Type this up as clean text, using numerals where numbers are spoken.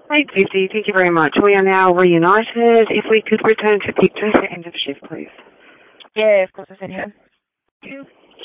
Hey, Dizzy, thank you very much. We are now reunited. If we could return to pictures at end of shift, please. Yeah, of course, I said him.